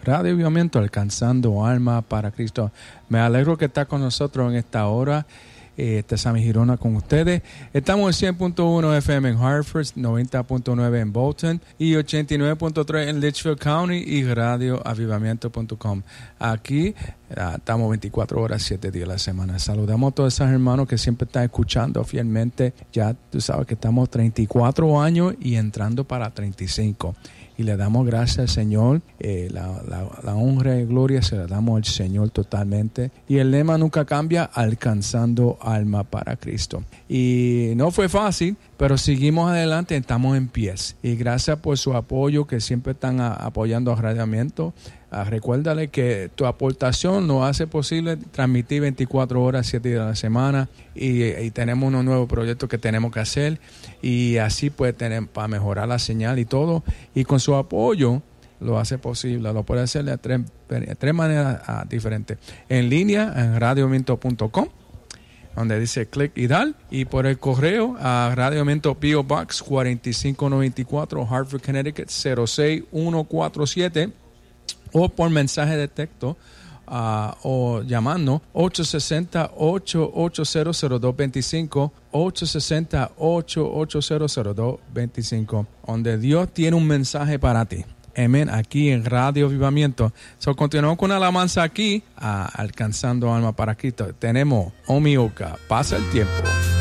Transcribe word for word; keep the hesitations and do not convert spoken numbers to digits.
Radio Avivamiento, alcanzando alma para Cristo. Me alegro que está con nosotros en esta hora. Eh, este es Sammy Girona con ustedes. Estamos en cien punto uno F M en Hartford, noventa punto nueve en Bolton y ochenta y nueve punto tres en Litchfield County y radio avivamiento punto com. Aquí uh, estamos veinticuatro horas, siete días a la semana. Saludamos a todos esos hermanos que siempre están escuchando fielmente. Ya tú sabes que estamos treinta y cuatro años y entrando para treinta y cinco. Y le damos gracias al Señor. Eh, la, la, la honra y gloria se la damos al Señor totalmente. Y el lema nunca cambia, alcanzando alma para Cristo. Y no fue fácil, pero seguimos adelante, estamos en pies. Y gracias por su apoyo, que siempre están a, apoyando a Radiamiento. Uh, recuérdale que tu aportación nos hace posible transmitir veinticuatro horas, siete días a la semana. Y, y tenemos unos nuevos proyectos que tenemos que hacer. Y así pues tener, para mejorar la señal y todo. Y con su apoyo lo hace posible. Lo puede hacer de tres, de tres maneras uh, diferentes. En línea, en radio avivamiento punto com, donde dice clic y dar. Y por el correo a Radio Avivamiento P O Box cuarenta y cinco noventa y cuatro, Hartford, Connecticut cero seis uno cuatro siete. O por mensaje de texto uh, o llamando ocho seis cero, ocho ocho cero, cero dos dos cinco, ocho seis cero, ocho ocho cero, cero dos dos cinco, donde Dios tiene un mensaje para ti. Amén, aquí en Radio Avivamiento. So, continuamos con la alabanza aquí, uh, alcanzando alma para Cristo. Tenemos Omi Oka, pasa el tiempo.